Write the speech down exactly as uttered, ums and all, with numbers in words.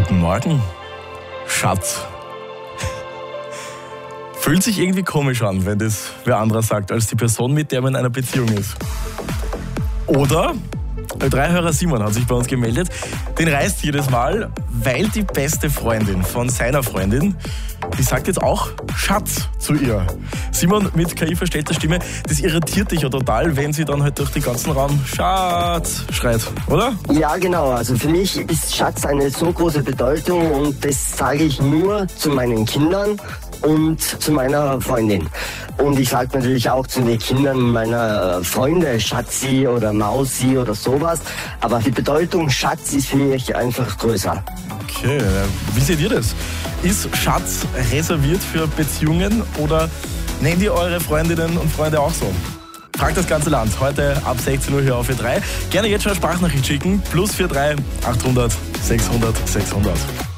Guten Morgen, Schatz. Fühlt sich irgendwie komisch an, wenn das wer anderer sagt, als die Person, mit der man in einer Beziehung ist. Oder, drei Hörer Simon hat sich bei uns gemeldet, den reißt jedes Mal, weil die beste Freundin von seiner Freundin, die sagt jetzt auch Schatz zu ihr. Simon mit K I-verstellter Stimme, das irritiert dich ja total, wenn sie dann halt durch den ganzen Raum Schatz schreit, oder? Ja, genau. Also für mich ist Schatz eine so große Bedeutung und das sage ich nur zu meinen Kindern und zu meiner Freundin. Und ich sage natürlich auch zu den Kindern meiner Freunde Schatzi oder Mausi oder sowas. Aber die Bedeutung Schatz ist für mich einfach größer. Okay, wie seht ihr das? Ist Schatz reserviert für Beziehungen oder nennt ihr eure Freundinnen und Freunde auch so? Fragt das ganze Land heute ab sechzehn Uhr hier auf vier drei. Gerne jetzt schon eine Sprachnachricht schicken. Plus vier drei achthundert sechshundert sechshundert.